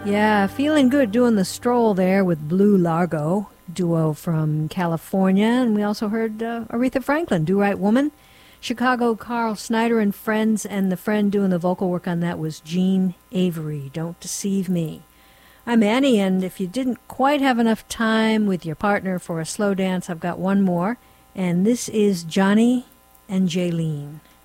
Yeah, feeling good doing the stroll there with Blue Largo, duo from California. And we also heard Aretha Franklin, Do Right Woman. Chicago, Carl Snyder and Friends, and the friend doing the vocal work on that was Gene Avery, Don't Deceive Me. I'm Annie, and if you didn't quite have enough time with your partner for a slow dance, I've got one more, and this is Johnny and Jaylene.